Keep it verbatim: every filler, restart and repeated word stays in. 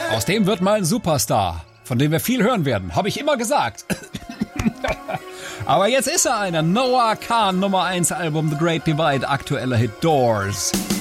Aus dem wird mal ein Superstar, von dem wir viel hören werden, habe ich immer gesagt. Aber jetzt ist er einer. Noah Kahan, Nummer eins Album The Great Divide, aktueller Hit Doors.